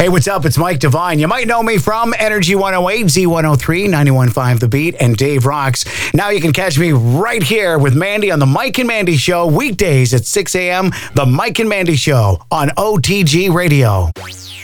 Hey, what's up? It's Mike Devine. You might know me from Energy 108, Z103, 91.5 The Beat, and Dave Rocks. Now you can catch me right here with Mandy on The Mike and Mandy Show, weekdays at 6 a.m. The Mike and Mandy Show on OTG Radio.